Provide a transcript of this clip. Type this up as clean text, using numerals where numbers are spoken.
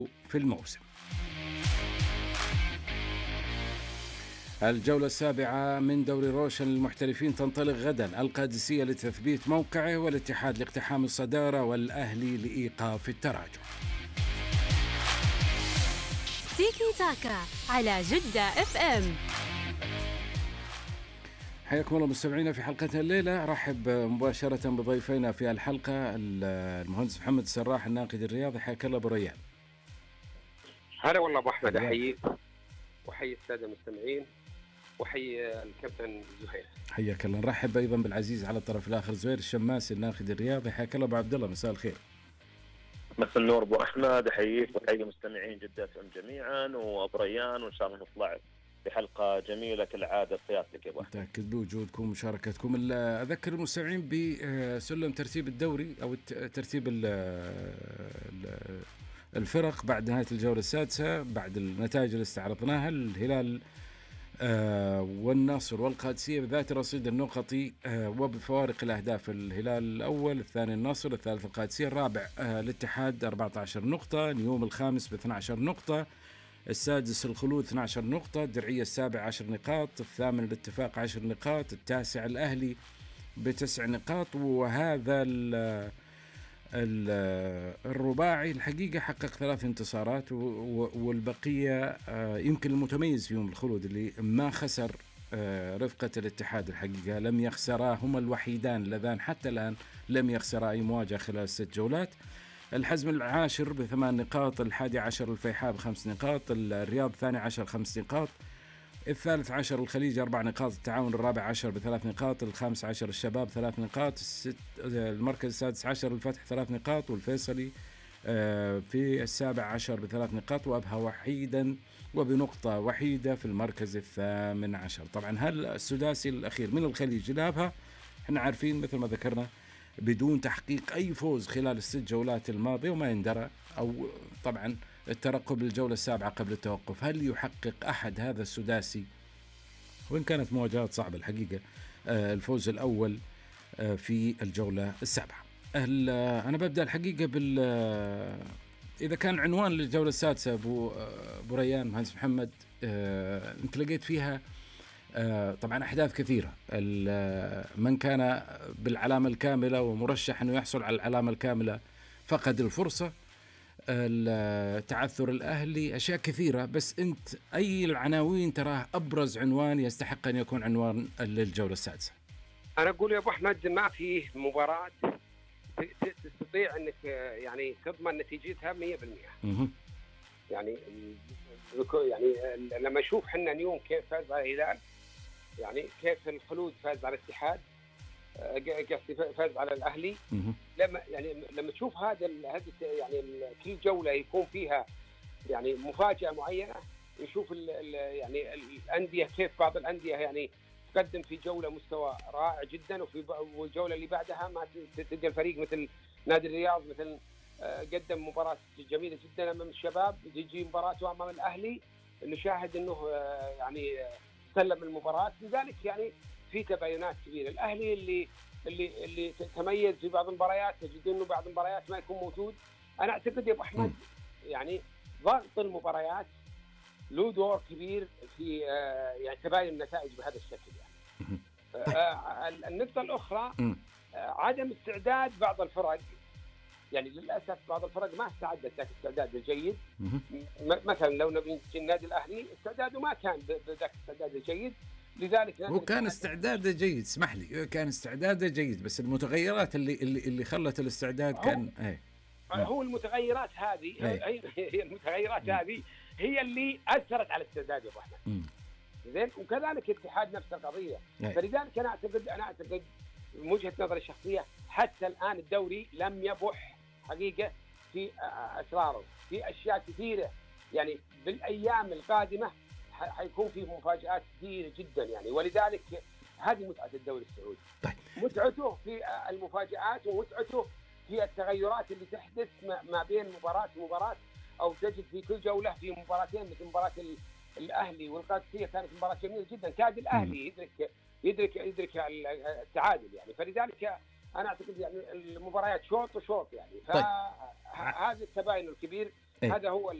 في الموسم. الجولة السابعة من دوري روشن للمحترفين تنطلق غدا، القادسية لتثبيت موقعه والاتحاد لاقتحام الصدارة والأهلي لإيقاف التراجع. تيكي تاكا على جدة اف ام. حياكم الله مستمعينا في حلقة الليلة. رحب مباشرة بضيفينا في الحلقة المهندس محمد السراح الناقد الرياضي. حياك الله ابو ريان. هلا والله ابو احمد، احييك وحيي الساده المستمعين وحيي الكابتن زهير. حياك الله. نرحب ايضا بالعزيز على الطرف الاخر زهير الشماسي الناقد الرياضي. حياك الله ابو عبد الله، مساء الخير. مساء النور ابو احمد، احييك وحيي مستمعين جدة جميعا وابو ريان، وان شاء الله نطلع بحلقه جميله كالعاده. سيادتك يا ابو احمد. متاكد بوجودكم ومشاركتكم. اذكر المستمعين بسلم ترتيب الدوري او ترتيب الفرق بعد نهايه الجوله السادسه، بعد النتائج اللي استعرضناها. الهلال والنصر والقادسية بذات الرصيد النقطي وبفوارق الأهداف. الهلال الأول، الثاني النصر، الثالث القادسية، الرابع الاتحاد 14 نقطة، نيوم الخامس ب12 نقطة، السادس الخلود 12 نقطة، الدرعية السابع 10 نقاط، الثامن الاتفاق 10 نقاط، التاسع الأهلي ب9 نقاط. وهذا الرباعي الحقيقة حقق 3 انتصارات، والبقية يمكن المتميز فيهم الخلود اللي ما خسر رفقة الاتحاد. الحقيقة لم يخسرا، هم الوحيدان اللذان حتى الآن لم يخسرا أي مواجهة خلال 6 جولات. الحزم العاشر ب8 نقاط، الحادي عشر الفيحاء ب5 نقاط، الرياض الثاني عشر 5 نقاط، الثالث عشر الخليج 4 نقاط، التعاون الرابع عشر ب3 نقاط، الخامس عشر الشباب 3 نقاط، المركز السادس عشر الفتح 3 نقاط، والفيصلي في السابع عشر ب3 نقاط، وأبها وحيدا وبنقطة وحيدة في المركز الثامن عشر. طبعا هل السداسي الأخير من الخليج لابها احنا عارفين مثل ما ذكرنا بدون تحقيق أي فوز خلال ال6 جولات الماضية، وما يندرى أو طبعا الترقب للجولة السابعة قبل التوقف. هل يحقق أحد هذا السداسي، وإن كانت مواجهات صعبة الحقيقة، الفوز الأول في الجولة السابعة؟ أنا ببدأ الحقيقة إذا كان عنوان للجولة السادسة أبو ريان مهندس محمد، أنت لقيت فيها طبعا أحداث كثيرة. من كان بالعلامة الكاملة ومرشح أنه يحصل على العلامة الكاملة فقد الفرصة، التعثر الأهلي، أشياء كثيرة. بس أنت أي العناوين تراه أبرز عنوان يستحق أن يكون عنوان للجولة السادسة؟ أنا أقول يا أبو أحمد ما في مباراة تستطيع أنك يعني تضمن نتيجتها 100%. يعني لما نشوف حنا اليوم كيف فاز على الهلال، يعني كيف الخلود فاز على الاتحاد، فاز على الأهلي. لما تشوف هذا يعني كل جولة يكون فيها يعني مفاجأة معينة. نشوف يعني الأندية كيف بعض الأندية يعني تقدم في جولة مستوى رائع جدا، والجولة اللي بعدها ما تلقى الفريق مثل نادي الرياض مثل قدم مباراة جميلة جدا أمام الشباب، تجي مباراته أمام الأهلي نشاهد أنه يعني سلم المباراة. لذلك يعني في تباينات كبيرة. الأهلي اللي تميز في بعض المباريات تجد أنه بعض المباريات ما يكون موجود. أنا أعتقد يا أبو أحمد يعني ضغط المباريات له دور كبير في يعني تباين النتائج بهذا الشكل. يعني النقطة الأخرى عدم استعداد بعض الفرق. يعني للأسف بعض الفرق ما استعدت ذاك الاستعداد الجيد. مثلا لو نبي النادي الأهلي استعداده ما كان بذاك الاستعداد الجيد، لذلك هو كان استعداده جيد، اسمح لي، كان استعداده جيد، بس المتغيرات اللي خلت الاستعداد كان هو المتغيرات هذه هي المتغيرات هذه هي اللي أثرت على الاستعداد يا أبو أحمد. زين، وكذلك الاتحاد نفس القضية. فلذلك أنا أعتقد من وجهة نظري الشخصية حتى الآن الدوري لم يبح حقيقة في أسراره، في أشياء كثيرة. يعني بالأيام القادمة حيكون في مفاجآت كثيرة جدا يعني، ولذلك هذه متعة الدوري السعودي. متعته في المفاجآت ومتعته في التغيرات اللي تحدث ما بين مباراة ومباراة، أو تجد في كل جولة في مباراتين مثل مباراة الأهلي والقادسية كانت مباراة جميلة جدا، كاد الأهلي يدرك التعادل يعني. فلذلك أنا أعتقد يعني المباريات شوط وشوط يعني. فهذا التباين الكبير هذا هو